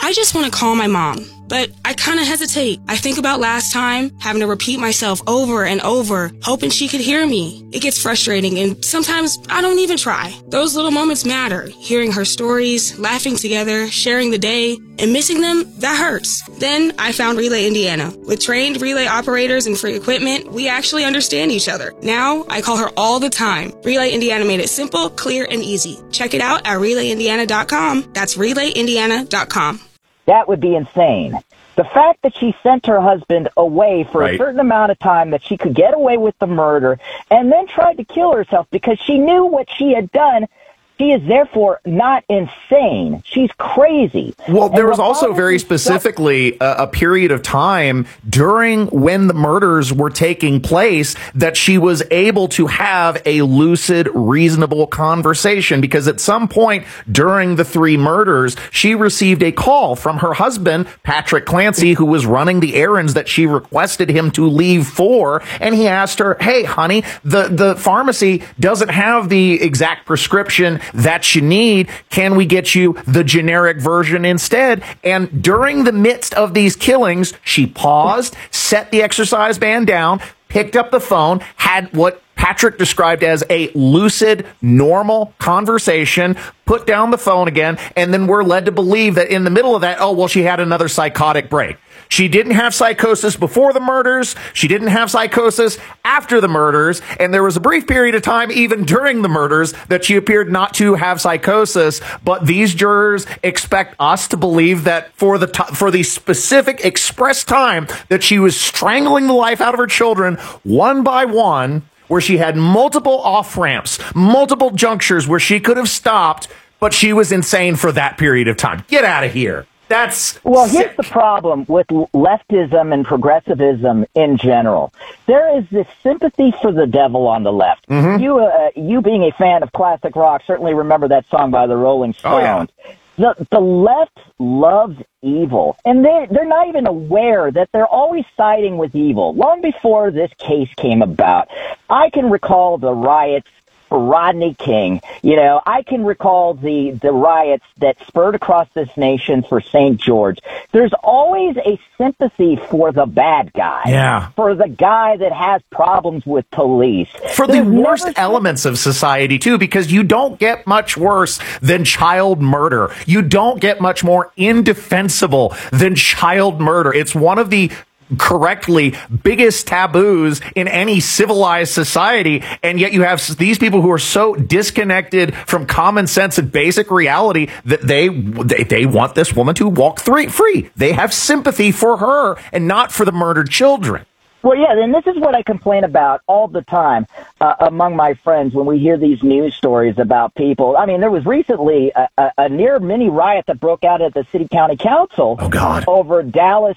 I just want to call my mom, but I kind of hesitate. I think about last time, having to repeat myself over and over, hoping she could hear me. It gets frustrating, and sometimes I don't even try. Those little moments matter. Hearing her stories, laughing together, sharing the day, and missing them, that hurts. Then I found Relay Indiana. With trained relay operators and free equipment, we actually understand each other. Now, I call her all the time. Relay Indiana made it simple, clear, and easy. Check it out at RelayIndiana.com. That's RelayIndiana.com. That would be insane. The fact that she sent her husband away for a certain amount of time that she could get away with the murder and then tried to kill herself because she knew what she had done. She is therefore not insane. She's crazy. Well, there was also very specifically a period of time during when the murders were taking place that she was able to have a lucid, reasonable conversation, because at some point during the 3 murders, she received a call from her husband, Patrick Clancy, who was running the errands that she requested him to leave for. And he asked her, hey, honey, the pharmacy doesn't have the exact prescription that you need. Can we get you the generic version instead? And during the midst of these killings, she paused, set the exercise band down, picked up the phone, had what Patrick described as a lucid, normal conversation, put down the phone again, and then we're led to believe that in the middle of that, oh, well, she had another psychotic break. She didn't have psychosis before the murders. She didn't have psychosis after the murders. And there was a brief period of time, even during the murders, that she appeared not to have psychosis. But these jurors expect us to believe that for the specific express time that she was strangling the life out of her children one by one, where she had multiple off-ramps, multiple junctures where she could have stopped, but she was insane for that period of time. Get out of here. Well, here's the problem with leftism and progressivism in general. There is this sympathy for the devil on the left. Mm-hmm. You being a fan of classic rock, certainly remember that song by the Rolling Stones. Oh, yeah. The left loves evil, and they're not even aware that they're always siding with evil. Long before this case came about, I can recall the riots for Rodney King. You know, I can recall the riots that spurred across this nation for St. George. There's always a sympathy for the bad guy, for the guy that has problems with police. For the worst elements of society, too, because you don't get much worse than child murder. You don't get much more indefensible than child murder. It's one of the correctly biggest taboos in any civilized society, and yet you have these people who are so disconnected from common sense and basic reality that they want this woman to walk free. They have sympathy for her and not for the murdered children. Well, yeah, and this is what I complain about all the time among my friends when we hear these news stories about people. I mean, there was recently a near mini riot that broke out at the City County Council over Dallas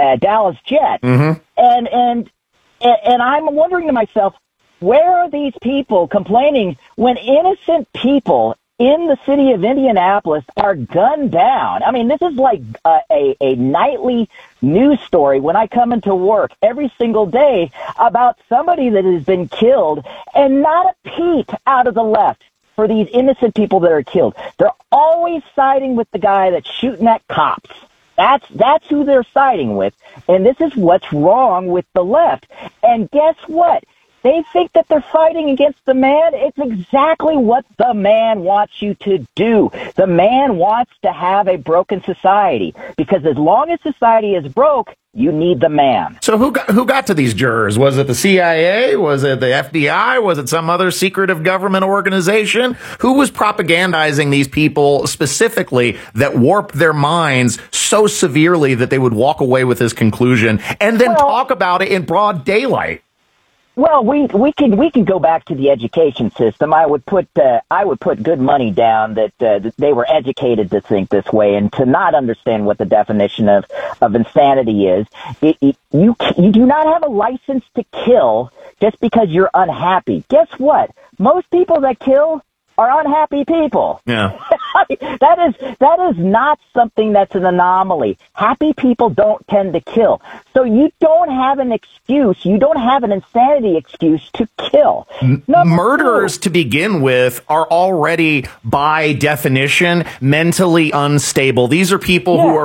Jet. Mm-hmm. And I'm wondering to myself, where are these people complaining when innocent people in the city of Indianapolis are gunned down? I mean, this is like a nightly news story when I come into work every single day about somebody that has been killed, and not a peep out of the left for these innocent people that are killed. They're always siding with the guy that's shooting at cops. That's who they're siding with, and this is what's wrong with the left. And guess what? They think that they're fighting against the man. It's exactly what the man wants you to do. The man wants to have a broken society, because as long as society is broke, you need the man. So who got to these jurors? Was it the CIA? Was it the FBI? Was it some other secretive government organization? Who was propagandizing these people specifically that warped their minds so severely that they would walk away with this conclusion and then talk about it in broad daylight? Well, we can go back to the education system. I would put good money down that they were educated to think this way and to not understand what the definition of insanity is. You do not have a license to kill just because you're unhappy. Guess what? Most people that kill are unhappy people. Yeah. That is not something that's an anomaly. Happy people don't tend to kill. So you don't have an excuse. You don't have an insanity excuse to kill. Murderers, to begin with, are already, by definition, mentally unstable. These are people who are